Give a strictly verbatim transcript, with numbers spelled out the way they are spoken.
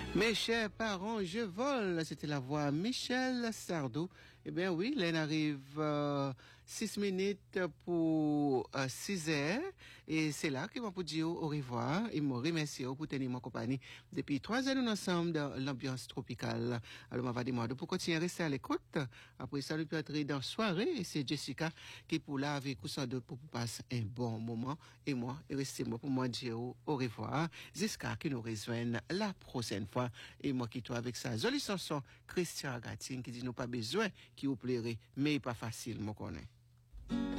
Mes chers parents, je vole. C'était la voix Michel Sardou. Eh bien oui, l'on arrive euh, six minutes pour euh, six heures. Et c'est là que je vous dire au revoir. Et me remercier pour tenir ma compagnie depuis trois heures nous ensemble dans l'ambiance tropicale. Alors, on va demander pour continuer à rester à l'écoute. Après ça, nous peut être dans la soirée. Et c'est Jessica qui est pour là avec vous sans doute pour vous passer un bon moment. Et moi, et restez moi pour moi dire au revoir. Jusqu'à que nous rejoignent la prochaine fois. Et moi qui toi avec ça jolie chanson Christian Agatine qui dit nous pas besoin qui vous plairait mais pas facile moi connais.